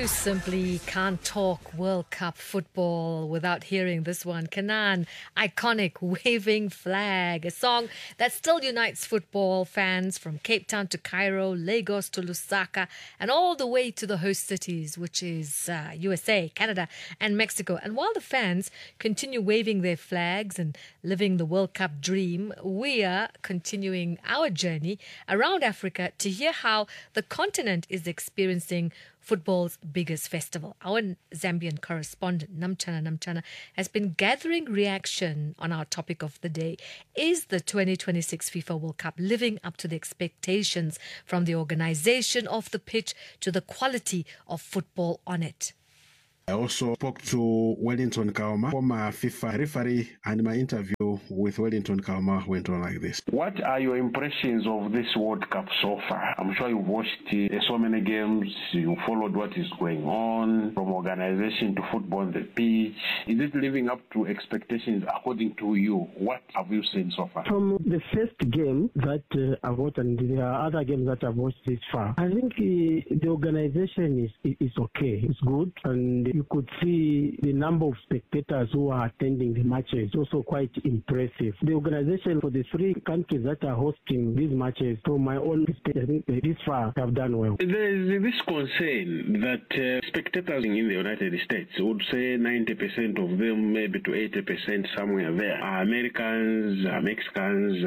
You simply can't talk World Cup football without hearing this one. Kanan, iconic Waving Flag, a song that still unites football fans from Cape Town to Cairo, Lagos to Lusaka, and all the way to the host cities, which is USA, Canada, and Mexico. And while the fans continue waving their flags and living the World Cup dream, we are continuing our journey around Africa to hear how the continent is experiencing football's biggest festival. Our Zambian correspondent, Namchana, has been gathering reaction on our topic of the day. Is the 2026 FIFA World Cup living up to the expectations from the organization of the pitch to the quality of football on it? I also spoke to Wellington Kaoma, former FIFA referee, and my interview with Wellington Kaoma went on like this. What are your impressions of this World Cup so far? I'm sure you've watched so many games, you followed what is going on, from organization to football on the pitch. Is it living up to expectations according to you? What have you seen so far? From the first game that I've watched and the other games that I've watched this far, I think the organization is okay. It's good, and you could see the number of spectators who are attending the matches also quite impressive. The organization for the three countries that are hosting these matches, from my own perspective, I think this far have done well. There is this concern that spectators in the United States would say 90% of them, maybe to 80% somewhere there, are Americans, Mexicans,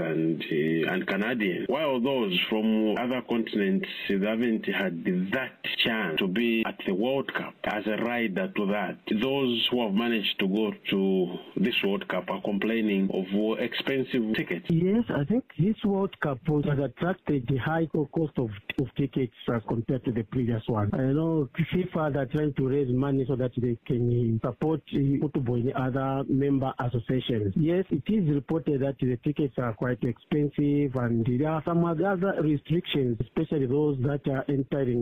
and Canadians. While those from other continents haven't had that chance to be at the World Cup as a rider to that. Those who have managed to go to this World Cup are complaining of expensive tickets. Yes, I think this World Cup has attracted the high cost of tickets as compared to the previous one. I know FIFA are trying to raise money so that they can support football in other member associations. Yes, it is reported that the tickets are quite expensive, and there are some other restrictions, especially those that are entering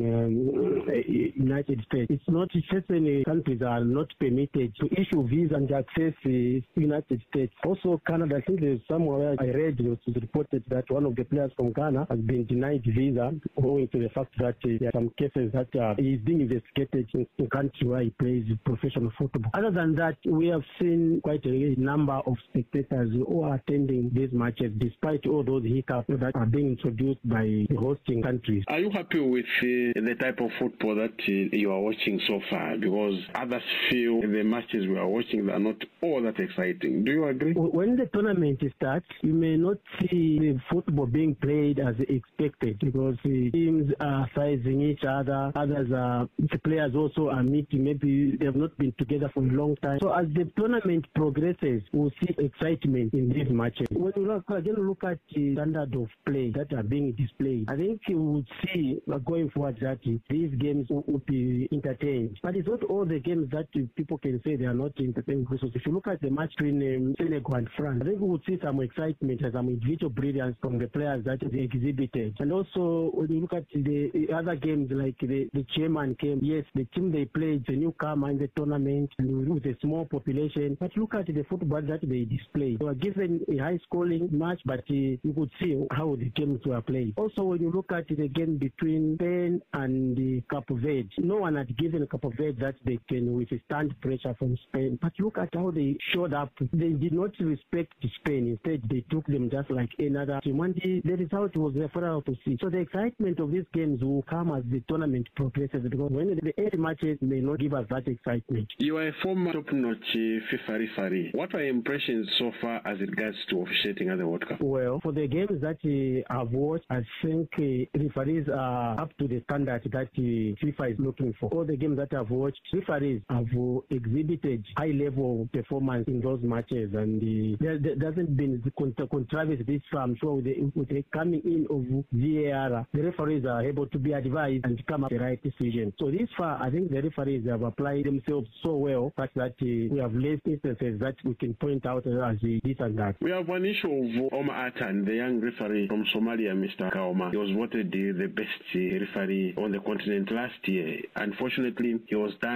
United States. It's not certain countries are not permitted to issue visa and access the United States. Also, Canada, I think there's somewhere I read it was reported that one of the players from Ghana has been denied visa owing to the fact that there are some cases that he is being investigated in the country where he plays professional football. Other than that, we have seen quite a number of spectators who are attending these matches despite all those hiccups that are being introduced by the hosting countries. Are you happy with the type of football that you are watching so far? Because others feel the matches we are watching are not all that exciting. Do you agree? When the tournament starts, you may not see the football being played as expected because the teams are sizing each other. Others are, the players also are meeting. Maybe they have not been together for a long time. So as the tournament progresses, we'll see excitement in these matches. When you look at the standard of play that are being displayed, I think you would see going forward that these games will be entertained. But it's not all the games that people can say they are not entertaining. So if you look at the match between Senegal and France, I think we would see some excitement and some individual brilliance from the players that they exhibited. And also, when you look at the other games like the Chairman game, yes, the team they played, the newcomer in the tournament with a small population. But look at the football that they displayed. They were given a high-scoring match, but you could see how the games were played. Also, when you look at the game between Spain and Cape Verde, no one had given Cape Verde that they can withstand pressure from Spain. But look at how they showed up. They did not respect Spain. Instead, they took them just like another team. And the result was referable to see. So the excitement of these games will come as the tournament progresses, because when the early matches may not give us that excitement. You are a former top-notch FIFA referee. What are your impressions so far as it regards to officiating at the World Cup? Well, for the games that I've watched, I think referees are up to the standard that FIFA is looking for. All the games that I've watched, referees have exhibited high-level performance in those matches, and there hasn't been the controversy this far. I'm sure with the coming in of VAR, the referees are able to be advised and come up with the right decision. So this far, I think the referees have applied themselves so well such that we have less instances that we can point out as this and that. We have one issue of Omar Atan, the young referee from Somalia, Mr. Kaoma. He was voted the best referee on the continent last year. Unfortunately, he was done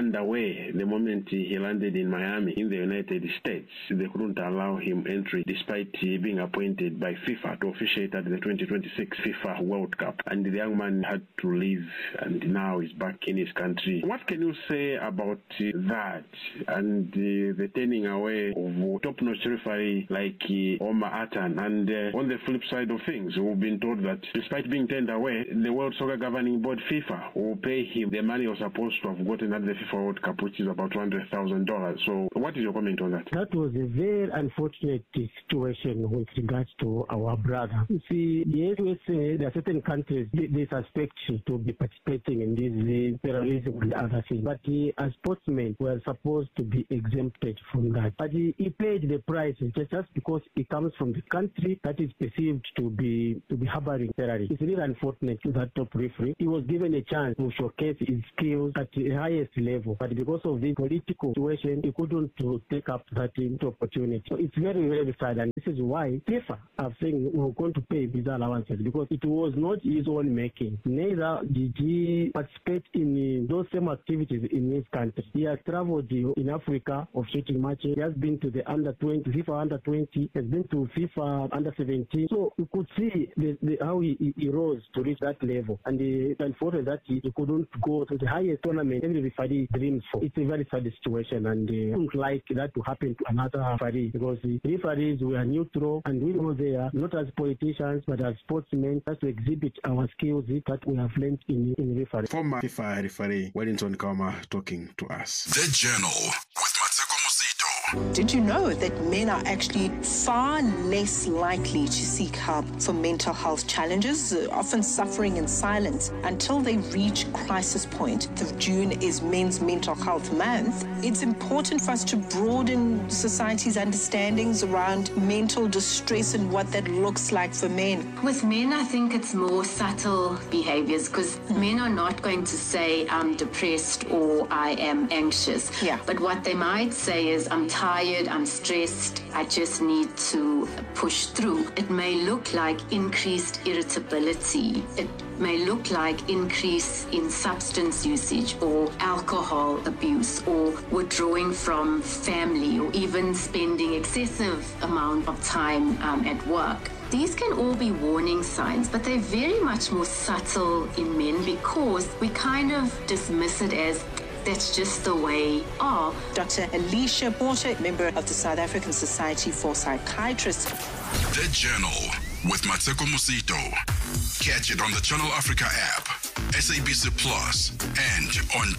underway the moment he landed in Miami in the United States. They couldn't allow him entry despite being appointed by FIFA to officiate at the 2026 FIFA World Cup. And the young man had to leave and now is back in his country. What can you say about that and the turning away of top-notch referee like Omar Atan? And on the flip side of things, we've been told that despite being turned away, the World Soccer Governing Board FIFA will pay him the money he was supposed to have gotten at the FIFA World Cup, which is about $200,000. So what is your comment on that? That was a very unfortunate situation with regards to our brother. You see, the USA, there are certain countries they suspect to be participating in this terrorism and other things. But as sportsmen, we are supposed to be exempted from that. But he paid the price just because he comes from the country that is perceived to be harboring terrorists. It's really unfortunate to that top referee. He was given a chance to showcase his skills at the highest level, but because of the political situation, he couldn't take up that opportunity. So it's very, very sad, and this is why FIFA are saying we're going to pay visa allowances, because it was not his own making. Neither did he participate in those same activities in his country. He has traveled in Africa of shooting matches. He has been to the under-20, FIFA under-20, has been to FIFA under-17. So you could see how he rose to reach that level. And unfortunately that he couldn't go to the highest tournament every referee dreams for. It's a very sad situation, and I don't like that to happen to another referee, because the referees were neutral, and we know they are not as politicians but as sportsmen, just to exhibit our skills that we have learned in referee. Former FIFA referee Wellington Kauma talking to us. The Journal with Mateko Musito. Did you know that men are actually far less likely to seek help for mental health challenges, often suffering in silence until they reach crisis point? June is Men's Mental Health Month. It's important for us to broaden society's understandings around mental distress and what that looks like for men. With men, I think it's more subtle behaviors, because men are not going to say, I'm depressed or I am anxious. Yeah. But what they might say is, I'm tired, I'm stressed, I just need to push through. It may look like increased irritability. It may look like increase in substance usage or alcohol abuse or withdrawing from family or even spending excessive amount of time at work. These can all be warning signs, but they're very much more subtle in men because we kind of dismiss it as that's just the way of. Dr. Alicia Porter, member of the South African Society for Psychiatrists. The Journal with Mateko Musito. Catch it on the Channel Africa app, SABC Plus, and on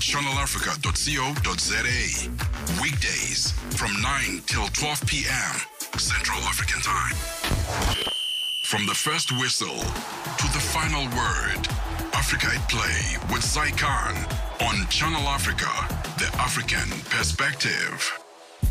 channelafrica.co.za. Weekdays from 9 till 12 p.m. Central African Time. From the first whistle to the final word, Africa at Play with Sai Khan on Channel Africa, the African perspective.